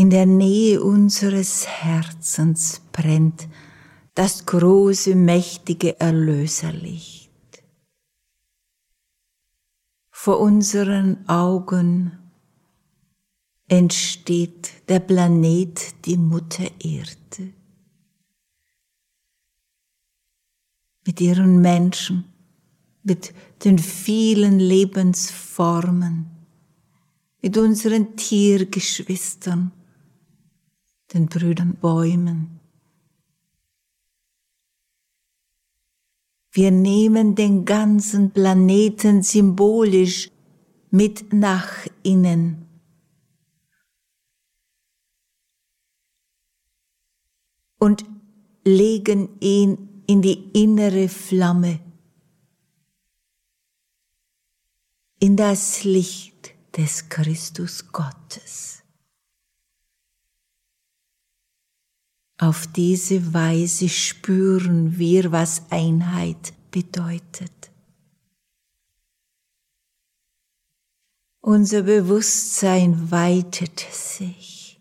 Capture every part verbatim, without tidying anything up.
In der Nähe unseres Herzens brennt das große, mächtige Erlöserlicht. Vor unseren Augen entsteht der Planet, die Mutter Erde, mit ihren Menschen, mit den vielen Lebensformen, mit unseren Tiergeschwistern, den Brüdern Bäumen. Wir nehmen den ganzen Planeten symbolisch mit nach innen. Und legen ihn in die innere Flamme, in das Licht des Christus Gottes. Auf diese Weise spüren wir, was Einheit bedeutet. Unser Bewusstsein weitet sich.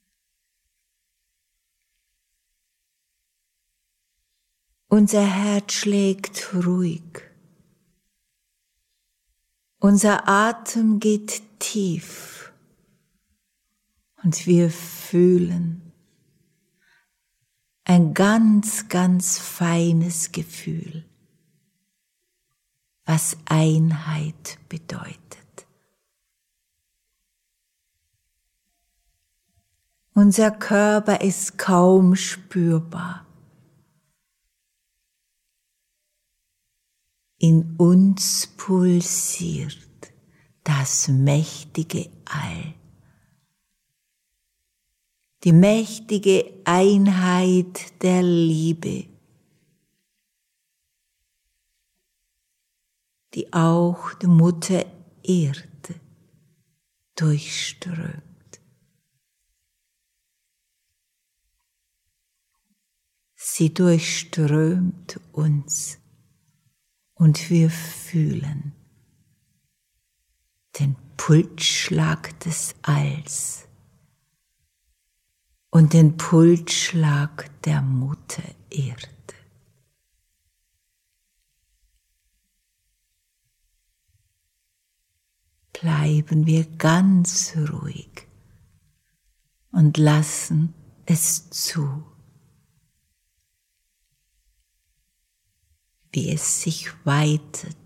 Unser Herz schlägt ruhig. Unser Atem geht tief. Und wir fühlen ein ganz, ganz feines Gefühl, was Einheit bedeutet. Unser Körper ist kaum spürbar. In uns pulsiert das mächtige All. Die mächtige Einheit der Liebe, die auch die Mutter Erde durchströmt. Sie durchströmt uns und wir fühlen den Pulsschlag des Alls und den Pulsschlag der Mutter Erde. Bleiben wir ganz ruhig und lassen es zu, wie es sich weitet.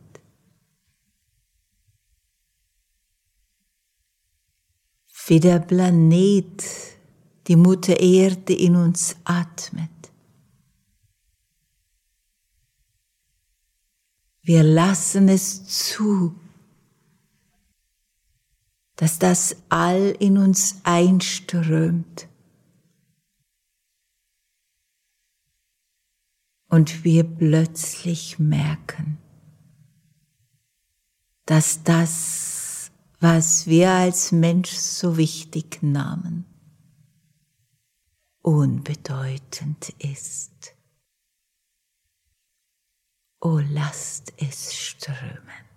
Wie der Planet die Mutter Erde in uns atmet. Wir lassen es zu, dass das All in uns einströmt und wir plötzlich merken, dass das, was wir als Mensch so wichtig nahmen, unbedeutend ist. Oh, lasst es strömen.